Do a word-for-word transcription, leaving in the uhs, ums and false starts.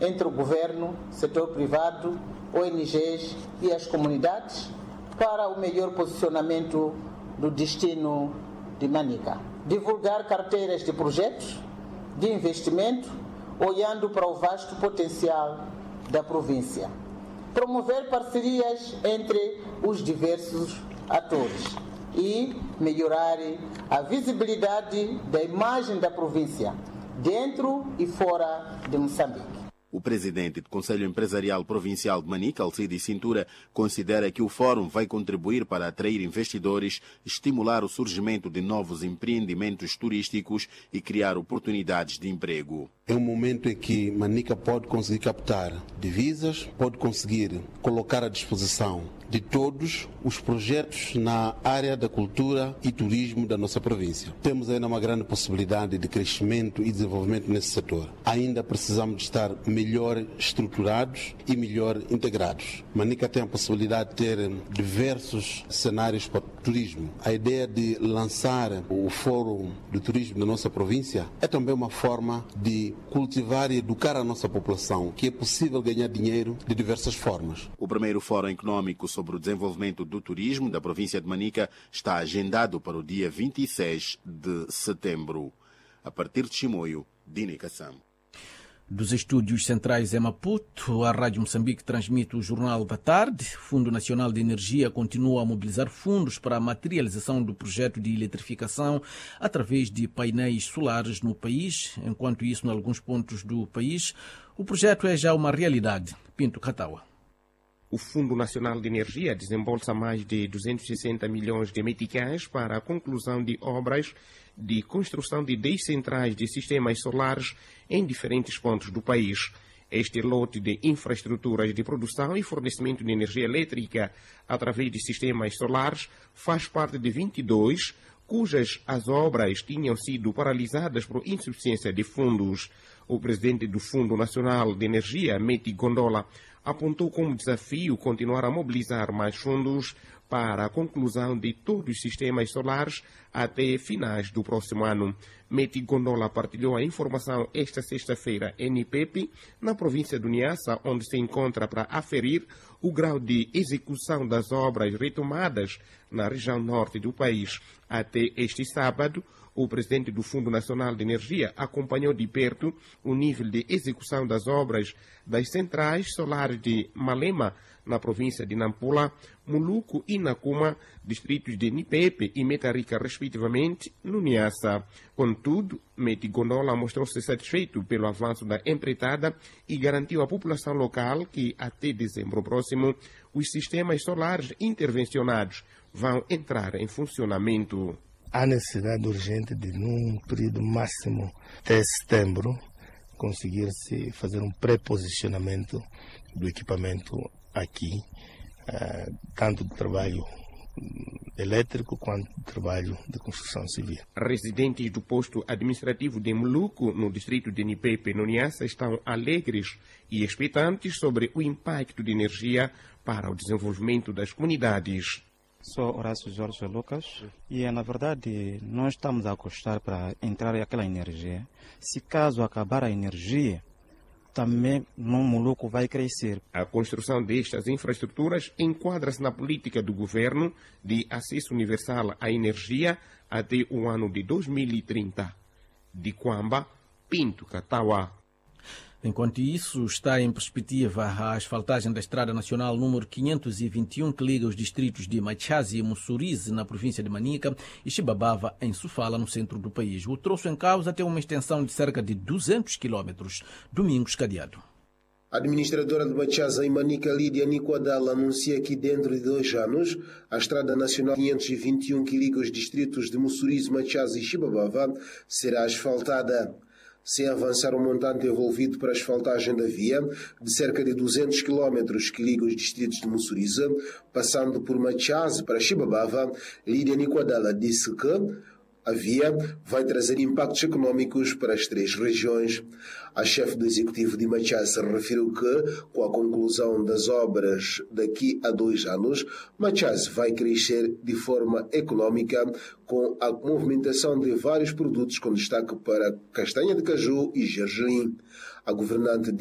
entre o governo, setor privado, O N Gs e as comunidades para o melhor posicionamento do destino de Manica. Divulgar carteiras de projetos de investimento, olhando para o vasto potencial da província. Promover parcerias entre os diversos atores e melhorar a visibilidade da imagem da província, dentro e fora de Moçambique. O presidente do Conselho Empresarial Provincial de Manica, Alcides Cintura, considera que o fórum vai contribuir para atrair investidores, estimular o surgimento de novos empreendimentos turísticos e criar oportunidades de emprego. É um momento em que Manica pode conseguir captar divisas, pode conseguir colocar à disposição de todos os projetos na área da cultura e turismo da nossa província. Temos ainda uma grande possibilidade de crescimento e desenvolvimento nesse setor. Ainda precisamos de estar melhor estruturados e melhor integrados. Manica tem a possibilidade de ter diversos cenários para o turismo. A ideia de lançar o Fórum do Turismo da nossa província é também uma forma de cultivar e educar a nossa população, que é possível ganhar dinheiro de diversas formas. O primeiro Fórum Econômico sobre o desenvolvimento do turismo da província de Manica está agendado para o dia vinte e seis de setembro. A partir de Chimoio, Dini Kassam. Dos estúdios centrais em Maputo, a Rádio Moçambique transmite o Jornal da Tarde. O Fundo Nacional de Energia continua a mobilizar fundos para a materialização do projeto de eletrificação através de painéis solares no país. Enquanto isso, em alguns pontos do país, o projeto é já uma realidade. Pinto Catawa. O Fundo Nacional de Energia desembolsa mais de duzentos e sessenta milhões de meticais para a conclusão de obras de construção de dez centrais de sistemas solares em diferentes pontos do país. Este lote de infraestruturas de produção e fornecimento de energia elétrica através de sistemas solares faz parte de vinte e dois, cujas as obras tinham sido paralisadas por insuficiência de fundos. O presidente do Fundo Nacional de Energia, Meti Gondola, apontou como desafio continuar a mobilizar mais fundos para a conclusão de todos os sistemas solares até finais do próximo ano. Meti Gondola partilhou a informação esta sexta-feira em Nipepe, na província do Niassa, onde se encontra para aferir o grau de execução das obras retomadas na região norte do país. Até este sábado, o presidente do Fundo Nacional de Energia acompanhou de perto o nível de execução das obras das centrais solares de Malema, na província de Nampula, Muluku e Nakuma, distritos de Nipepe e Metarica, respectivamente, no Niassa. Contudo, Meti Gondola mostrou-se satisfeito pelo avanço da empreitada e garantiu à população local que, até dezembro próximo, os sistemas solares intervencionados vão entrar em funcionamento. Há necessidade urgente de, num período máximo até setembro, conseguir-se fazer um pré-posicionamento do equipamento aqui, uh, tanto do trabalho elétrico quanto do trabalho de construção civil. Residentes do posto administrativo de Muluku, no distrito de Nipepe, no Niassa, estão alegres e expectantes sobre o impacto de energia para o desenvolvimento das comunidades. Sou Horácio Jorge Lucas e, na verdade, nós estamos a custar para entrar aquela energia. Se caso acabar a energia, também no Muluku vai crescer. A construção destas infraestruturas enquadra-se na política do governo de acesso universal à energia até o ano de dois mil e trinta. De Quamba, Pinto Catawa. Enquanto isso, está em perspectiva a asfaltagem da Estrada Nacional número quinhentos e vinte e um, que liga os distritos de Machazi e Mussurize, na província de Manica, e Chibabava, em Sofala, no centro do país. O troço em causa tem uma extensão de cerca de duzentos quilómetros. Domingos Cadeado. A administradora de Machaza e Manica, Lídia Nicoadala, anuncia que dentro de dois anos a Estrada Nacional quinhentos e vinte e um, que liga os distritos de Mussurize, Machaza e Chibabava, será asfaltada. Sem avançar o montante envolvido para a asfaltagem da via, de cerca de duzentos quilómetros que liga os distritos de Mussurize, passando por Machaze para Chibabava, Lídia Nicoadala disse que a via vai trazer impactos econômicos para as três regiões. A chefe do executivo de Machaze referiu que, com a conclusão das obras daqui a dois anos, Machaze vai crescer de forma econômica com a movimentação de vários produtos, com destaque para castanha de caju e gergelim. A governante